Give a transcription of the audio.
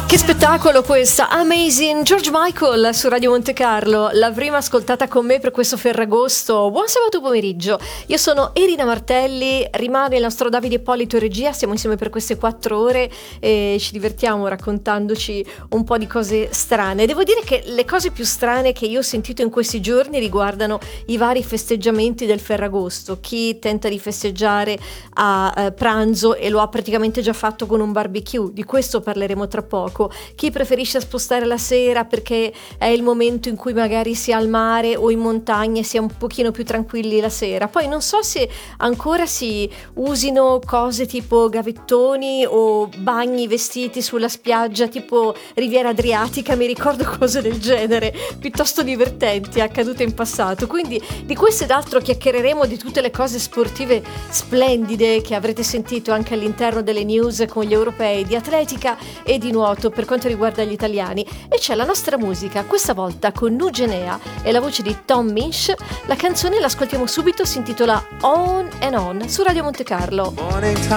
Che spettacolo questa, Amazing, George Michael su Radio Monte Carlo, la prima ascoltata con me per questo Ferragosto. Buon sabato pomeriggio, io sono Irina Martelli, rimane il nostro Davide Ippolito in regia, stiamo insieme per queste 4 ore e ci divertiamo raccontandoci un po' di cose strane. Devo dire che le cose più strane che io ho sentito in questi giorni riguardano i vari festeggiamenti del Ferragosto. Chi tenta di festeggiare a pranzo e lo ha praticamente già fatto con un barbecue, di questo parleremo tra poco. Chi preferisce spostare la sera perché è il momento in cui magari si è al mare o in montagna e si è un pochino più tranquilli la sera. Poi non so se ancora si usino cose tipo gavettoni o bagni vestiti sulla spiaggia tipo Riviera Adriatica, mi ricordo cose del genere piuttosto divertenti accadute in passato. Quindi di questo ed altro chiacchiereremo, di tutte le cose sportive splendide che avrete sentito anche all'interno delle news con gli europei di atletica e di nuoto per quanto riguarda gli italiani. E c'è la nostra musica, questa volta con Nugenea e la voce di Tom Misch. La canzone l'ascoltiamo subito, si intitola On and On su Radio Monte Carlo.